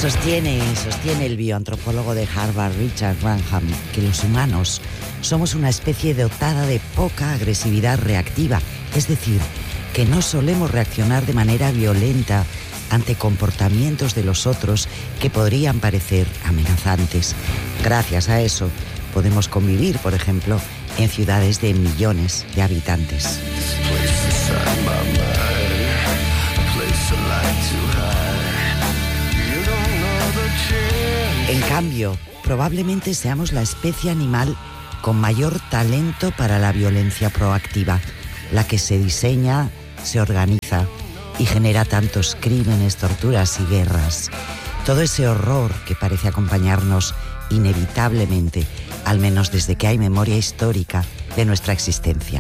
Sostiene el bioantropólogo de Harvard, Richard Wrangham, que los humanos somos una especie dotada de poca agresividad reactiva, es decir, que no solemos reaccionar de manera violenta ante comportamientos de los otros que podrían parecer amenazantes. Gracias a eso podemos convivir, por ejemplo, en ciudades de millones de habitantes. En cambio, probablemente seamos la especie animal con mayor talento para la violencia proactiva, la que se diseña, se organiza y genera tantos crímenes, torturas y guerras. Todo ese horror que parece acompañarnos inevitablemente, al menos desde que hay memoria histórica de nuestra existencia.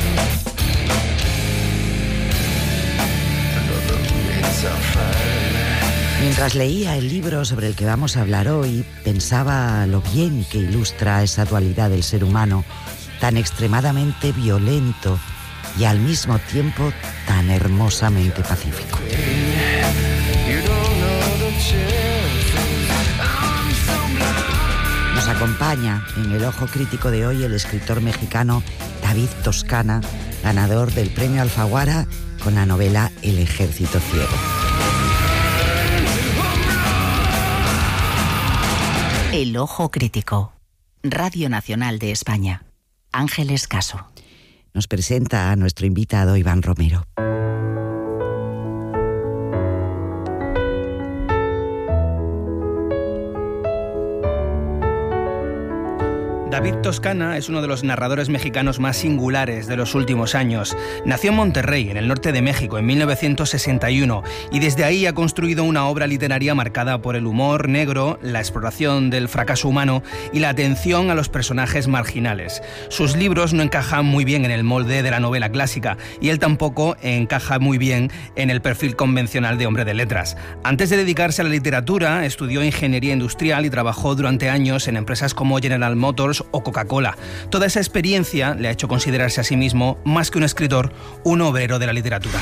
Mientras leía el libro sobre el que vamos a hablar hoy, pensaba lo bien que ilustra esa dualidad del ser humano, tan extremadamente violento y al mismo tiempo tan hermosamente pacífico. Nos acompaña en el Ojo Crítico de hoy el escritor mexicano David Toscana, ganador del Premio Alfaguara con la novela El Ejército Ciego. El Ojo Crítico. Radio Nacional de España. Ángeles Caso. Nos presenta a nuestro invitado Iván Romero. David Toscana es uno de los narradores mexicanos más singulares de los últimos años. Nació en Monterrey, en el norte de México, en 1961, y desde ahí ha construido una obra literaria marcada por el humor negro, la exploración del fracaso humano y la atención a los personajes marginales. Sus libros no encajan muy bien en el molde de la novela clásica, y él tampoco encaja muy bien en el perfil convencional de hombre de letras. Antes de dedicarse a la literatura, estudió ingeniería industrial y trabajó durante años en empresas como General Motors o Coca-Cola. Toda esa experiencia le ha hecho considerarse a sí mismo, más que un escritor, un obrero de la literatura.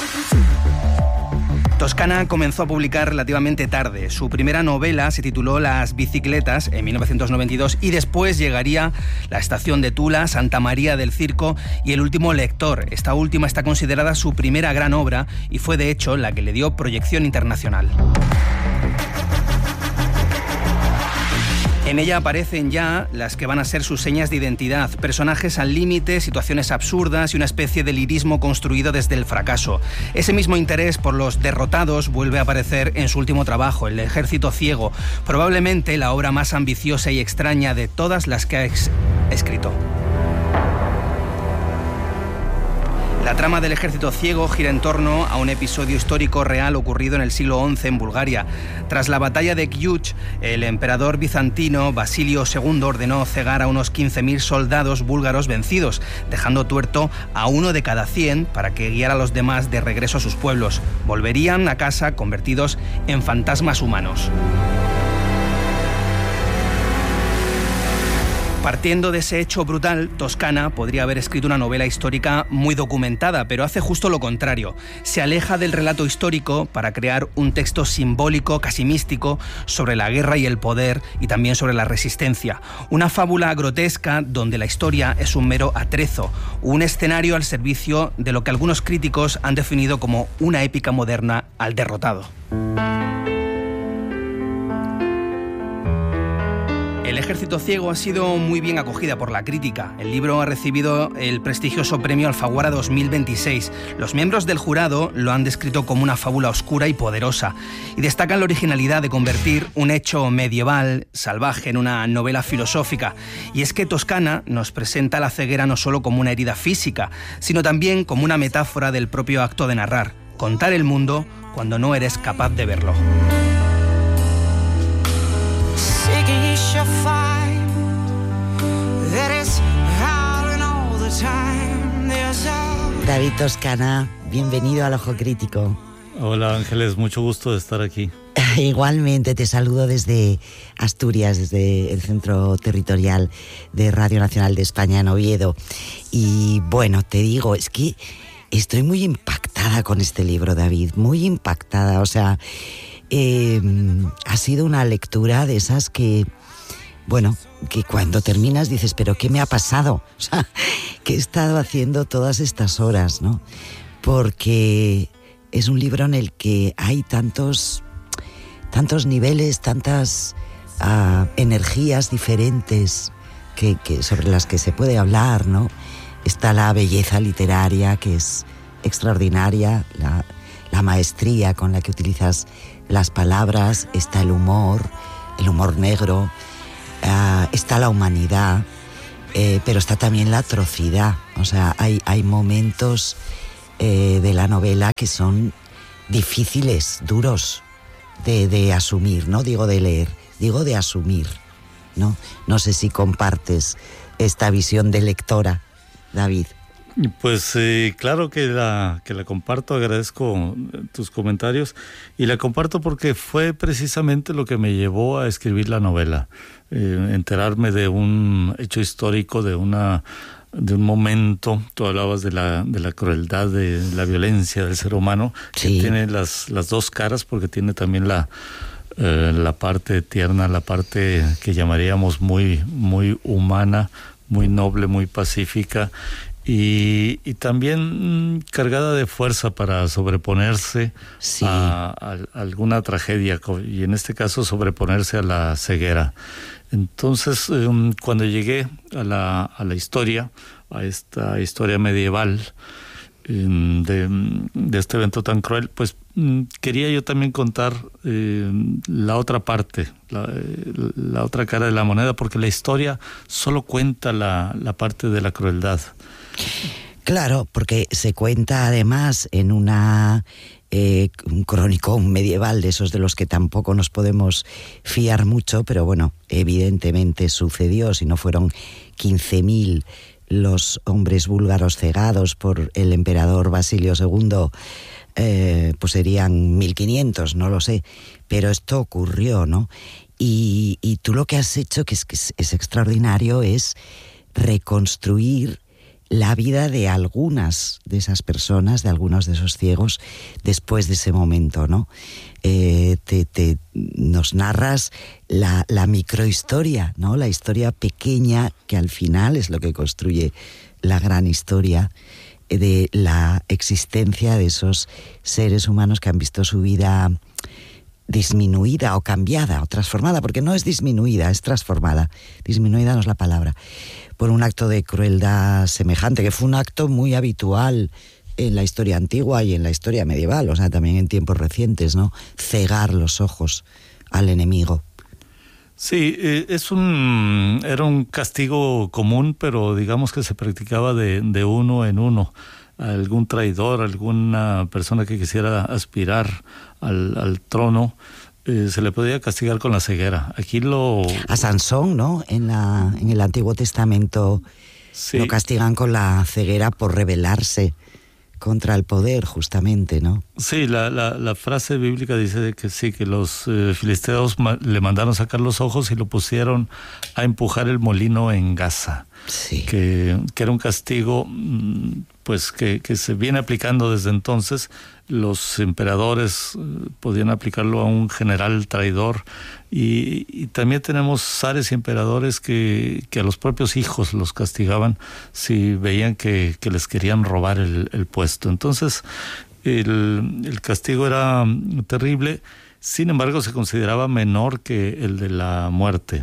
Toscana comenzó a publicar relativamente tarde. Su primera novela se tituló Las bicicletas en 1992 y después llegaría La estación de Tula, Santa María del Circo y El último lector. Esta última está considerada su primera gran obra y fue de hecho la que le dio proyección internacional. En ella aparecen ya las que van a ser sus señas de identidad, personajes al límite, situaciones absurdas y una especie de lirismo construido desde el fracaso. Ese mismo interés por los derrotados vuelve a aparecer en su último trabajo, El Ejército Ciego, probablemente la obra más ambiciosa y extraña de todas las que ha escrito. La trama del Ejército Ciego gira en torno a un episodio histórico real ocurrido en el siglo XI en Bulgaria. Tras la batalla de Kiuch, el emperador bizantino Basilio II ordenó cegar a unos 15.000 soldados búlgaros vencidos, dejando tuerto a 1 de cada 100 para que guiara a los demás de regreso a sus pueblos. Volverían a casa convertidos en fantasmas humanos. Partiendo de ese hecho brutal, Toscana podría haber escrito una novela histórica muy documentada, pero hace justo lo contrario. Se aleja del relato histórico para crear un texto simbólico, casi místico, sobre la guerra y el poder y también sobre la resistencia. Una fábula grotesca donde la historia es un mero atrezo, un escenario al servicio de lo que algunos críticos han definido como una épica moderna al derrotado. El Ejército Ciego ha sido muy bien acogida por la crítica. El libro ha recibido el prestigioso Premio Alfaguara 2026. Los miembros del jurado lo han descrito como una fábula oscura y poderosa y destacan la originalidad de convertir un hecho medieval, salvaje, en una novela filosófica. Y es que Toscana nos presenta la ceguera no solo como una herida física, sino también como una metáfora del propio acto de narrar, contar el mundo cuando no eres capaz de verlo. David Toscana, bienvenido al Ojo Crítico. Hola Ángeles, mucho gusto de estar aquí. Igualmente, te saludo desde Asturias, desde el centro territorial de Radio Nacional de España en Oviedo. Y bueno, te digo, es que estoy muy impactada con este libro, David, muy impactada. O sea, ha sido una lectura de esas que, bueno, que cuando terminas dices, ¿pero qué me ha pasado? O sea, ¿qué he estado haciendo todas estas horas, no? Porque es un libro en el que hay tantos niveles, tantas energías diferentes que sobre las que se puede hablar, ¿no? Está la belleza literaria, que es extraordinaria, la maestría con la que utilizas las palabras, está el humor negro, está la humanidad, pero está también la atrocidad. O sea, hay momentos de la novela que son difíciles, duros de asumir, no digo de leer, digo de asumir, ¿no? No sé si compartes esta visión de lectora, David. Pues claro que la comparto, agradezco tus comentarios y la comparto porque fue precisamente lo que me llevó a escribir la novela, enterarme de un hecho histórico, de un momento. Tú hablabas de la crueldad, de la violencia del ser humano, sí, que tiene las dos caras, porque tiene también la parte tierna, la parte que llamaríamos muy, muy humana, muy noble, muy pacífica, y también cargada de fuerza para sobreponerse, sí, a alguna tragedia, y en este caso sobreponerse a la ceguera. Entonces, cuando llegué a la historia, a esta historia medieval de este evento tan cruel, pues quería yo también contar la otra parte, la otra cara de la moneda, porque la historia solo cuenta la parte de la crueldad. Claro, porque se cuenta además en un cronicón medieval, de esos de los que tampoco nos podemos fiar mucho, pero bueno, evidentemente sucedió. Si no fueron 15.000 los hombres búlgaros cegados por el emperador Basilio II, pues serían 1.500, no lo sé, pero esto ocurrió, ¿no? Y tú lo que has hecho, que es extraordinario, es reconstruir la vida de algunas de esas personas, de algunos de esos ciegos, después de ese momento, ¿no? Nos narras la microhistoria, ¿no? La historia pequeña, que al final es lo que construye la gran historia de la existencia de esos seres humanos que han visto su vida disminuida o cambiada o transformada, porque no es disminuida, es transformada. Disminuida no es la palabra, por un acto de crueldad semejante, que fue un acto muy habitual en la historia antigua y en la historia medieval, o sea, también en tiempos recientes, ¿no? Cegar los ojos al enemigo. Sí, era un castigo común, pero digamos que se practicaba de uno en uno. Algún traidor, alguna persona que quisiera aspirar al trono, se le podía castigar con la ceguera. Aquí a Sansón, ¿no? En el Antiguo Testamento, sí, lo castigan con la ceguera por rebelarse contra el poder, justamente, ¿no? Sí, la frase bíblica dice que sí, que los filisteos le mandaron sacar los ojos y lo pusieron a empujar el molino en Gaza. Sí. Que era un castigo, pues que se viene aplicando desde entonces. Los emperadores podían aplicarlo a un general traidor, y también tenemos zares y emperadores que a los propios hijos los castigaban si veían que les querían robar el puesto. Entonces el castigo era terrible, sin embargo se consideraba menor que el de la muerte.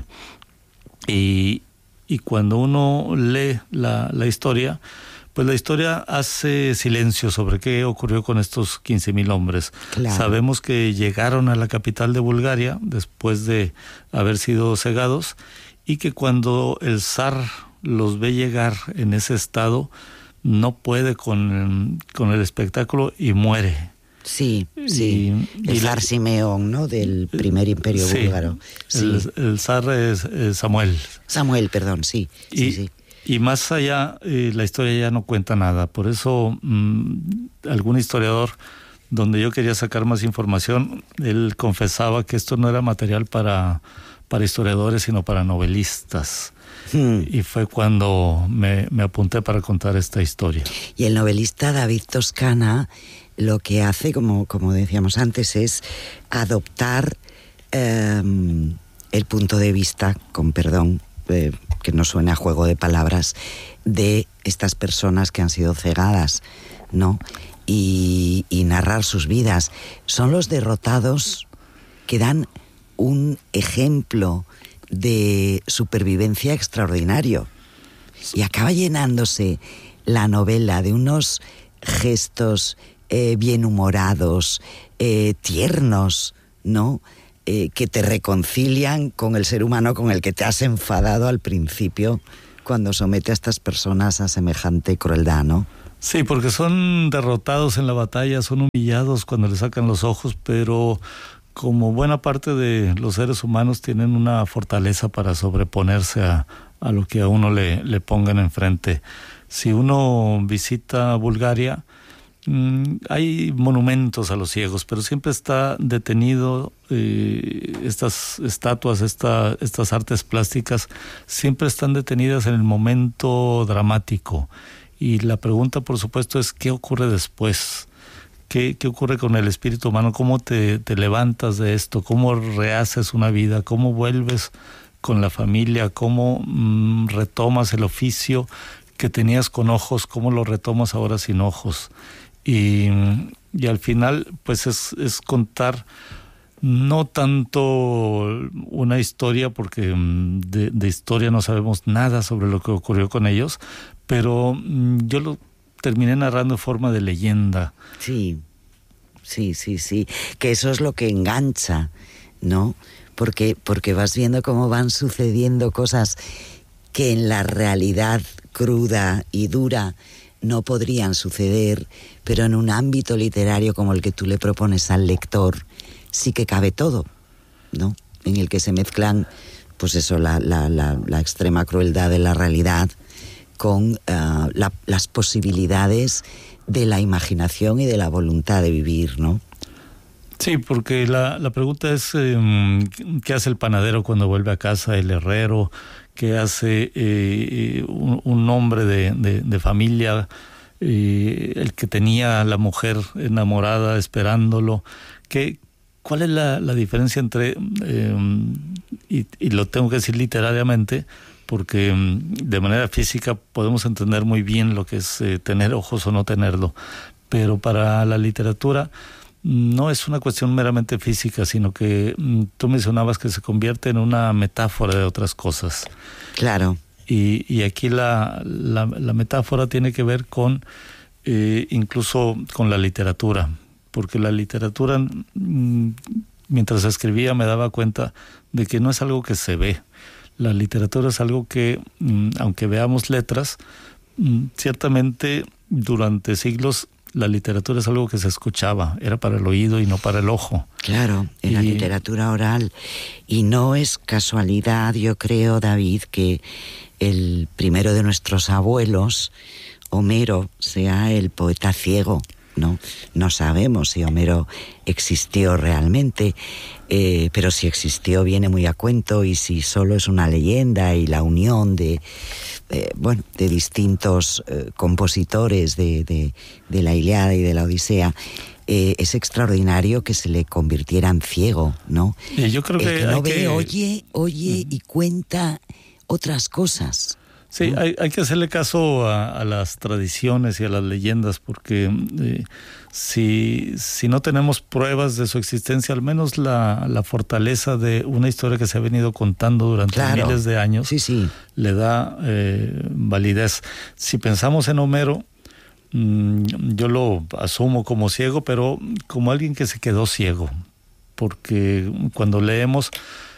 Y cuando uno lee la historia, pues la historia hace silencio sobre qué ocurrió con estos 15.000 hombres. Claro. Sabemos que llegaron a la capital de Bulgaria después de haber sido cegados, y que cuando el zar los ve llegar en ese estado, no puede con el espectáculo y muere. Sí, sí. El zar Simeón, ¿no? Del primer imperio búlgaro. Sí. El zar es Samuel. Samuel, perdón, sí. Sí. Y más allá, la historia ya no cuenta nada. Por eso, algún historiador, donde yo quería sacar más información, él confesaba que esto no era material para historiadores, sino para novelistas. Y fue cuando me apunté para contar esta historia. Y el novelista David Toscana lo que hace, como decíamos antes, es adoptar el punto de vista, con perdón, que no suene a juego de palabras, de estas personas que han sido cegadas, ¿no? Y narrar sus vidas. Son los derrotados que dan un ejemplo de supervivencia extraordinario. Y acaba llenándose la novela de unos gestos bienhumorados, tiernos, ¿no? Que te reconcilian con el ser humano con el que te has enfadado al principio cuando somete a estas personas a semejante crueldad, ¿no? Sí, porque son derrotados en la batalla, son humillados cuando les sacan los ojos, pero como buena parte de los seres humanos tienen una fortaleza para sobreponerse a lo que a uno le pongan enfrente. Si uno visita Bulgaria, hay monumentos a los ciegos, pero siempre está detenido, estas estatuas, estas artes plásticas, siempre están detenidas en el momento dramático. Y la pregunta, por supuesto, es ¿qué ocurre después? ¿Qué ocurre con el espíritu humano? ¿Cómo te levantas de esto? ¿Cómo rehaces una vida? ¿Cómo vuelves con la familia? ¿Cómo retomas el oficio que tenías con ojos? ¿Cómo lo retomas ahora sin ojos? Y al final, pues es contar no tanto una historia, porque de historia no sabemos nada sobre lo que ocurrió con ellos, pero yo lo terminé narrando en forma de leyenda. Sí, que eso es lo que engancha, ¿no? Porque vas viendo cómo van sucediendo cosas que en la realidad cruda y dura no podrían suceder, pero en un ámbito literario como el que tú le propones al lector, sí que cabe todo, ¿no? En el que se mezclan, pues eso, la extrema crueldad de la realidad con las posibilidades de la imaginación y de la voluntad de vivir, ¿no? Sí, porque la pregunta es ¿qué hace el panadero cuando vuelve a casa, el herrero? ¿Qué hace un hombre de familia, el que tenía a la mujer enamorada esperándolo? ¿Cuál es la diferencia entre, y lo tengo que decir literariamente, porque de manera física podemos entender muy bien lo que es tener ojos o no tenerlo, pero para la literatura no es una cuestión meramente física, sino que tú mencionabas que se convierte en una metáfora de otras cosas. Claro. Y aquí la metáfora tiene que ver con incluso con la literatura, porque la literatura, mientras escribía me daba cuenta de que no es algo que se ve. La literatura es algo que, aunque veamos letras, ciertamente durante siglos la literatura es algo que se escuchaba, era para el oído y no para el ojo. Claro, era literatura oral. Y no es casualidad, yo creo, David, que el primero de nuestros abuelos, Homero, sea el poeta ciego, ¿no? No sabemos si Homero existió realmente, pero si existió viene muy a cuento, y si solo es una leyenda y la unión de distintos compositores de la Ilíada y de la Odisea, es extraordinario que se le convirtiera en ciego, ¿no? Yo creo el que no ve, oye y cuenta otras cosas. Sí, hay que hacerle caso a las tradiciones y a las leyendas, porque si no tenemos pruebas de su existencia, al menos la fortaleza de una historia que se ha venido contando durante miles de años, sí, le da validez. Si pensamos en Homero, yo lo asumo como ciego, pero como alguien que se quedó ciego, porque cuando leemos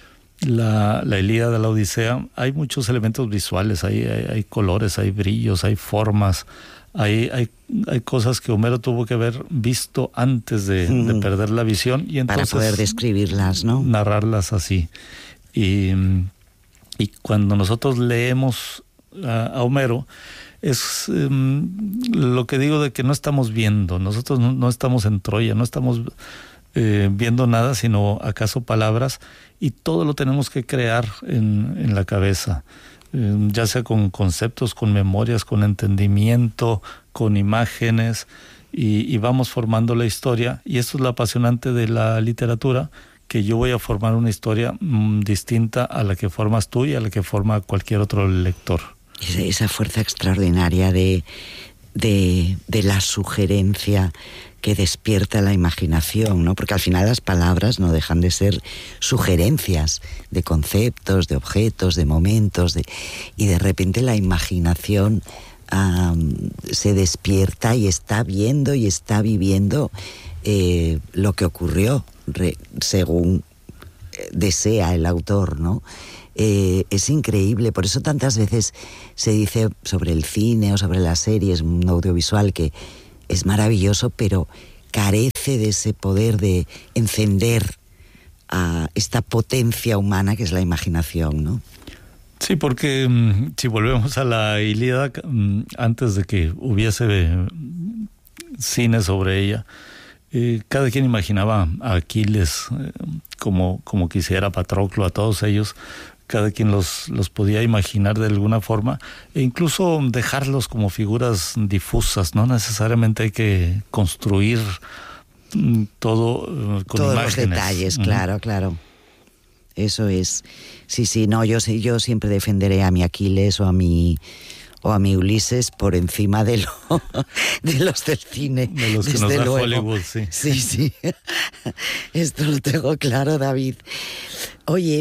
la Ilíada de la Odisea, hay muchos elementos visuales, hay colores, hay brillos, hay formas, hay cosas que Homero tuvo que haber visto antes de perder la visión, y entonces para poder describirlas, ¿no? Narrarlas así. Y cuando nosotros leemos a Homero, es lo que digo de que no estamos viendo, nosotros no estamos en Troya, no estamos viendo nada, sino acaso palabras, y todo lo tenemos que crear en la cabeza, ya sea con conceptos, con memorias, con entendimiento, con imágenes, y vamos formando la historia, y esto es lo apasionante de la literatura, que yo voy a formar una historia distinta a la que formas tú y a la que forma cualquier otro lector. Esa fuerza extraordinaria de la sugerencia que despierta la imaginación, ¿no? Porque al final las palabras no dejan de ser sugerencias de conceptos, de objetos, de momentos, y de repente la imaginación se despierta y está viendo y está viviendo lo que ocurrió según desea el autor, ¿no? Es increíble, por eso tantas veces se dice sobre el cine o sobre las series, un audiovisual que es maravilloso, pero carece de ese poder de encender a esta potencia humana que es la imaginación, ¿no? Sí, porque si volvemos a la Ilíada, antes de que hubiese cine sobre ella, cada quien imaginaba a Aquiles como quisiera, Patroclo, a todos ellos. Cada quien los podía imaginar de alguna forma, e incluso dejarlos como figuras difusas. No necesariamente hay que construir todo con todos imágenes. Los detalles, claro. Eso es. Sí, no, yo siempre defenderé a mi Aquiles o a mi Ulises por encima de los del cine. De los que nos da Hollywood, sí. Sí. Esto lo tengo claro, David. Oye,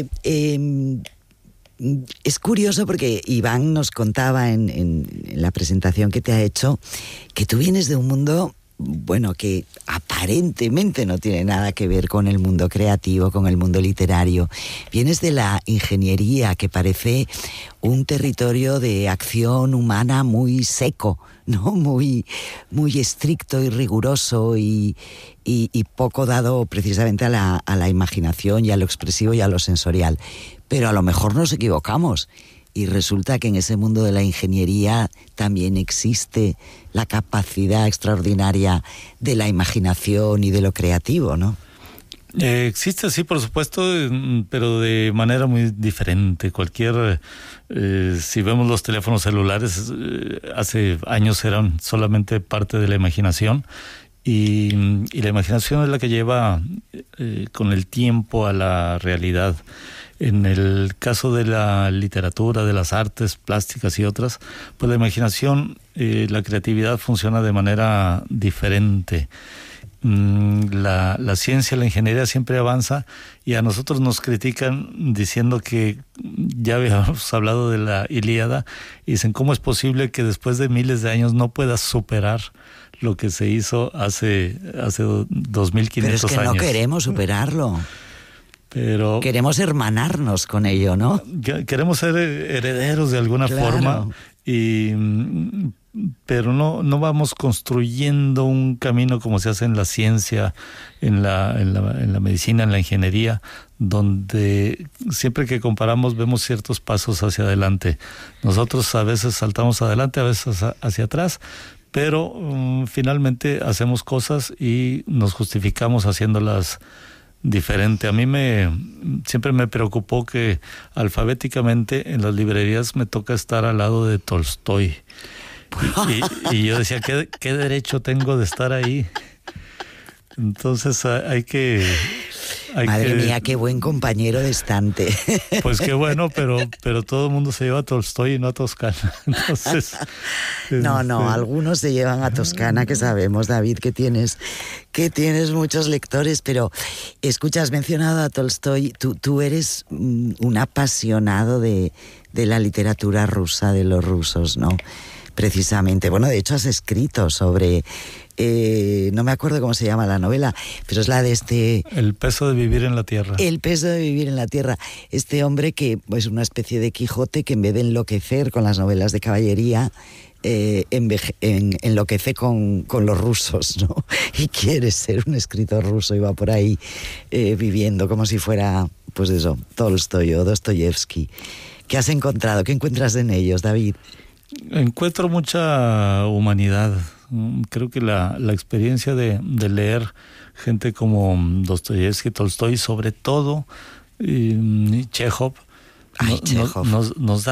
es curioso porque Iván nos contaba en la presentación que te ha hecho que tú vienes de un mundo, bueno, que aparentemente no tiene nada que ver con el mundo creativo, con el mundo literario. Vienes de la ingeniería, que parece un territorio de acción humana muy seco, ¿no? Muy estricto y riguroso y poco dado precisamente a la imaginación y a lo expresivo y a lo sensorial. Pero a lo mejor nos equivocamos y resulta que en ese mundo de la ingeniería también existe la capacidad extraordinaria de la imaginación y de lo creativo, ¿no? Existe, sí, por supuesto, pero de manera muy diferente. Si vemos los teléfonos celulares, hace años eran solamente parte de la imaginación, y la imaginación es la que lleva con el tiempo a la realidad. En el caso de la literatura, de las artes plásticas y otras, pues la imaginación, la creatividad funciona de manera diferente. La ciencia, la ingeniería siempre avanza, y a nosotros nos critican diciendo que ya habíamos hablado de la Ilíada, y dicen, ¿cómo es posible que después de miles de años no puedas superar lo que se hizo hace 2.500 años? Pero es que no queremos superarlo. Pero queremos hermanarnos con ello, ¿no? Queremos ser herederos de alguna forma, pero no vamos construyendo un camino como se hace en la ciencia, en la medicina, en la ingeniería, donde siempre que comparamos vemos ciertos pasos hacia adelante. Nosotros a veces saltamos adelante, a veces hacia atrás, pero finalmente hacemos cosas y nos justificamos haciéndolas diferente. A mí siempre me preocupó que alfabéticamente en las librerías me toca estar al lado de Tolstoy. Y yo decía, ¿qué derecho tengo de estar ahí? Entonces Madre mía, qué buen compañero de estante. Pues qué bueno, pero todo el mundo se lleva a Tolstoy y no a Toscana. Entonces, no, algunos se llevan a Toscana, que sabemos, David, que tienes muchos lectores, pero escucha, has mencionado a Tolstoy. Tú eres un apasionado de la literatura rusa, de los rusos, ¿no? Precisamente. Bueno, de hecho has escrito sobre... no me acuerdo cómo se llama la novela, pero es la de El peso de vivir en la tierra. El peso de vivir en la tierra. Este hombre que es una especie de Quijote que en vez de enloquecer con las novelas de caballería, enloquece con los rusos, ¿no? Y quiere ser un escritor ruso y va por ahí viviendo como si fuera, pues eso, Tolstoy o Dostoyevsky. ¿Qué has encontrado? ¿Qué encuentras en ellos, David? Encuentro mucha humanidad. Creo que la experiencia de leer gente como Dostoyevsky, Tolstoy, sobre todo Chekhov, nos da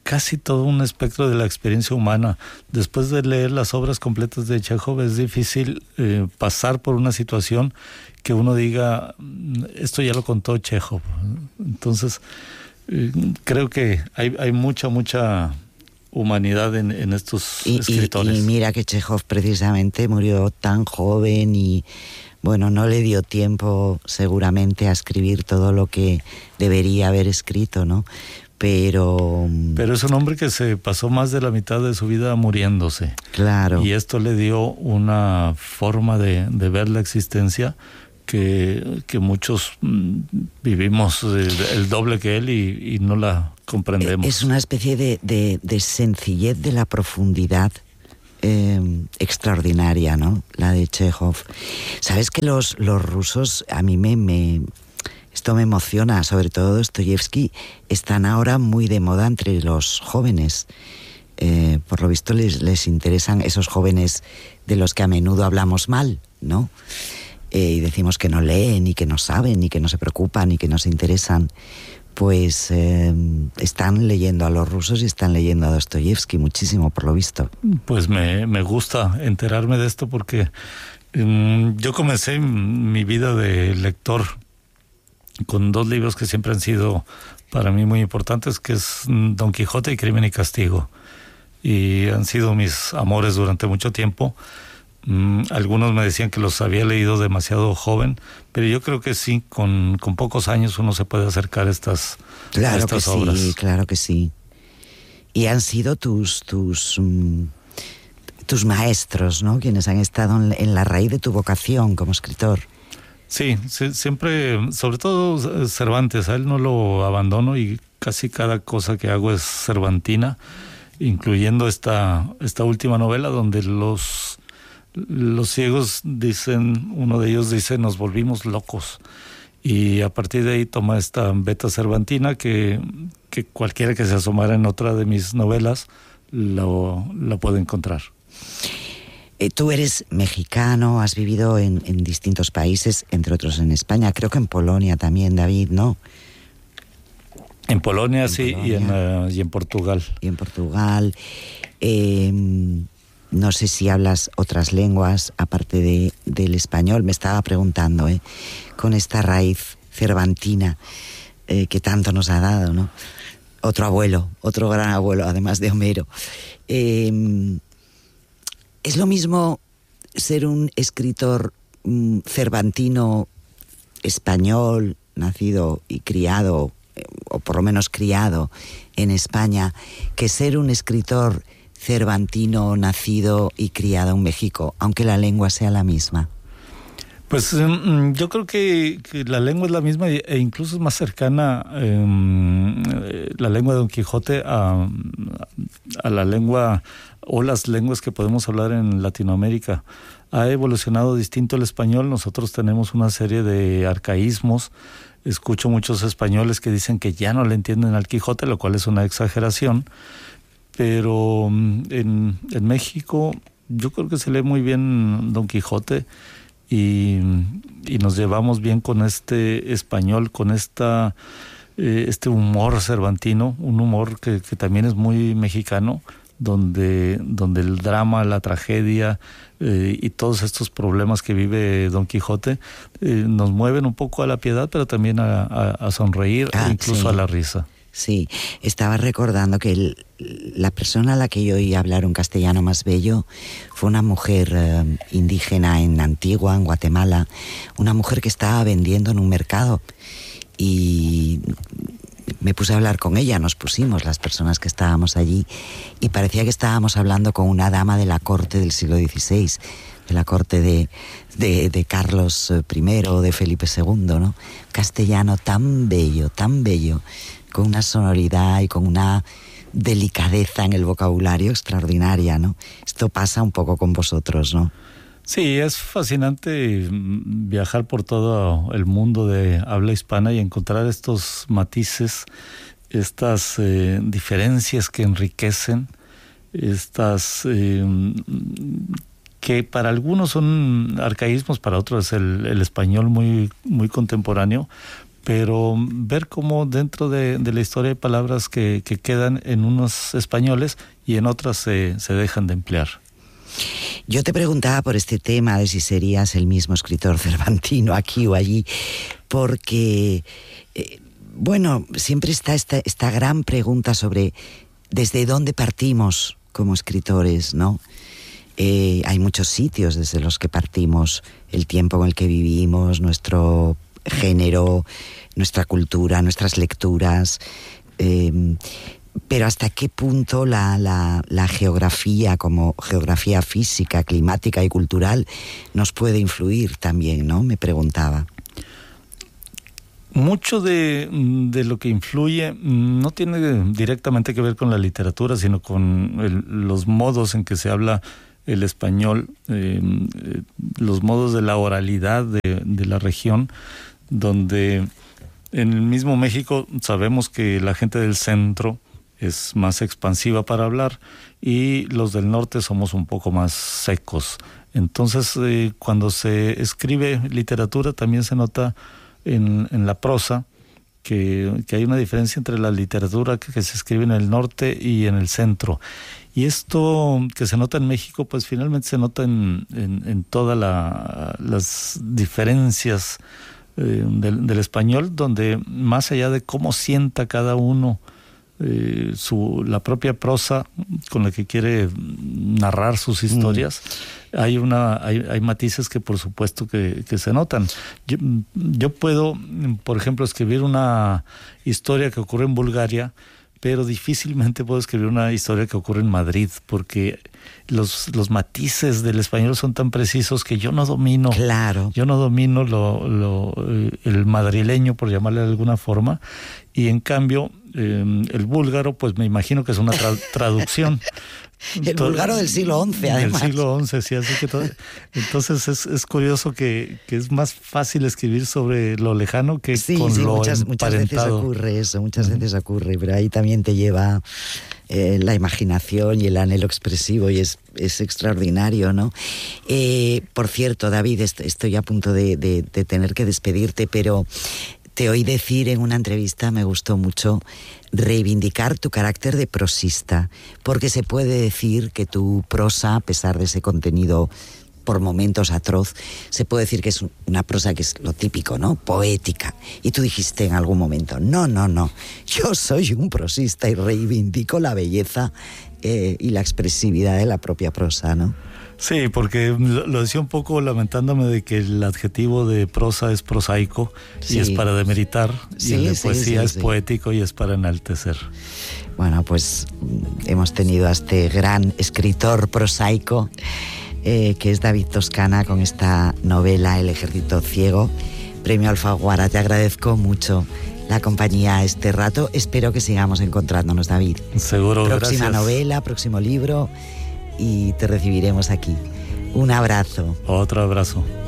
casi todo un espectro de la experiencia humana. Después de leer las obras completas de Chekhov es difícil pasar por una situación que uno diga, esto ya lo contó Chekhov. Entonces, creo que hay mucha humanidad en estos escritores. Y mira que Chekhov precisamente murió tan joven y, bueno, no le dio tiempo seguramente a escribir todo lo que debería haber escrito, ¿no? Pero es un hombre que se pasó más de la mitad de su vida muriéndose. Claro. Y esto le dio una forma de ver la existencia que muchos vivimos el doble que él y no la comprendemos. Es una especie de sencillez de la profundidad extraordinaria, ¿no? La de Chekhov. Sabes que los rusos, a mí esto me emociona, sobre todo Dostoyevsky, están ahora muy de moda entre los jóvenes. Por lo visto les interesan esos jóvenes de los que a menudo hablamos mal, ¿no? Y decimos que no leen, y que no saben, y que no se preocupan, y que no se interesan. Pues están leyendo a los rusos y están leyendo a Dostoyevsky muchísimo, por lo visto. Pues me gusta enterarme de esto porque yo comencé mi vida de lector con 2 libros que siempre han sido para mí muy importantes, que es Don Quijote y Crimen y Castigo. Y han sido mis amores durante mucho tiempo. Algunos me decían que los había leído demasiado joven, pero yo creo que sí, con pocos años uno se puede acercar a estas obras. Sí, claro que sí. Y han sido tus maestros, ¿no? Quienes han estado en la raíz de tu vocación como escritor. Sí, siempre, sobre todo Cervantes, a él no lo abandono y casi cada cosa que hago es cervantina, incluyendo esta última novela donde los ciegos dicen, uno de ellos dice, nos volvimos locos. Y a partir de ahí toma esta beta cervantina que cualquiera que se asomara en otra de mis novelas lo puede encontrar. Tú eres mexicano, has vivido en distintos países, entre otros en España, creo que en Polonia también, David, ¿no? En Polonia, sí, Polonia. Y en Portugal. Y en Portugal. No sé si hablas otras lenguas aparte del español, me estaba preguntando, con esta raíz cervantina que tanto nos ha dado, ¿no? Otro gran abuelo, además de Homero. ¿Es lo mismo ser un escritor cervantino español, nacido y criado, o por lo menos criado en España, que ser un escritor cervantino nacido y criado en México, aunque la lengua sea la misma? Pues yo creo que la lengua es la misma e incluso es más cercana la lengua de Don Quijote a la lengua o las lenguas que podemos hablar en Latinoamérica. Ha evolucionado distinto el español. Nosotros tenemos una serie de arcaísmos. Escucho muchos españoles que dicen que ya no le entienden al Quijote, lo cual es una exageración. Pero en México yo creo que se lee muy bien Don Quijote y nos llevamos bien con este español, con este humor cervantino, un humor que también es muy mexicano, donde el drama, la tragedia y todos estos problemas que vive Don Quijote nos mueven un poco a la piedad, pero también a sonreír e incluso sí, a la risa. Sí, estaba recordando que la persona a la que yo oí hablar un castellano más bello fue una mujer indígena en Antigua, en Guatemala, una mujer que estaba vendiendo en un mercado y me puse a hablar con ella, nos pusimos las personas que estábamos allí y parecía que estábamos hablando con una dama de la corte del siglo XVI, de la corte de Carlos I o de Felipe II, ¿no? Castellano tan bello, con una sonoridad y con una delicadeza en el vocabulario extraordinaria, ¿no? Esto pasa un poco con vosotros, ¿no? Sí, es fascinante viajar por todo el mundo de habla hispana y encontrar estos matices, estas diferencias que enriquecen, estas que para algunos son arcaísmos, para otros es el español muy, muy contemporáneo, pero ver cómo dentro de la historia hay palabras que quedan en unos españoles y en otras se dejan de emplear. Yo te preguntaba por este tema de si serías el mismo escritor cervantino aquí o allí, porque, siempre está esta gran pregunta sobre desde dónde partimos como escritores, ¿no? Hay muchos sitios desde los que partimos, el tiempo en el que vivimos, nuestro género, nuestra cultura, nuestras lecturas, pero hasta qué punto la geografía, como geografía física, climática y cultural, nos puede influir también, ¿no? Me preguntaba. Mucho de lo que influye no tiene directamente que ver con la literatura, sino con los modos en que se habla el español, los modos de la oralidad de la región, donde en el mismo México sabemos que la gente del centro es más expansiva para hablar y los del norte somos un poco más secos. Entonces, cuando se escribe literatura también se nota en la prosa que hay una diferencia entre la literatura que se escribe en el norte y en el centro. Y esto que se nota en México, pues finalmente se nota en todas las diferencias del español, donde más allá de cómo sienta cada uno la propia prosa con la que quiere narrar sus historias, hay matices que por supuesto que se notan. Yo puedo, por ejemplo, escribir una historia que ocurre en Bulgaria, pero difícilmente puedo escribir una historia que ocurre en Madrid, porque los matices del español son tan precisos que yo no domino. Claro. Yo no domino el madrileño, por llamarle de alguna forma, y en cambio el búlgaro, pues me imagino que es una traducción. El búlgaro del siglo XI, además. Del siglo XI, sí, así que entonces es curioso que es más fácil escribir sobre lo lejano que con lo muchas veces ocurre eso, veces ocurre, pero ahí también te lleva la imaginación y el anhelo expresivo y es extraordinario, ¿no? Por cierto, David, estoy a punto de tener que despedirte, pero te oí decir en una entrevista, me gustó mucho, reivindicar tu carácter de prosista, porque se puede decir que tu prosa, a pesar de ese contenido por momentos atroz, se puede decir que es una prosa que es lo típico, ¿no? Poética. Y tú dijiste en algún momento, no, yo soy un prosista y reivindico la belleza y la expresividad de la propia prosa, ¿no? Sí, porque lo decía un poco lamentándome de que el adjetivo de prosa es prosaico y es para demeritar, y el de poesía es poético y es para enaltecer. Bueno, pues hemos tenido a este gran escritor prosaico que es David Toscana, con esta novela El ejército ciego, Premio Alfaguara. Te agradezco mucho la compañía este rato. Espero que sigamos encontrándonos, David. Seguro, próxima gracias. Novela, próximo libro, y te recibiremos aquí. Un abrazo. Otro abrazo.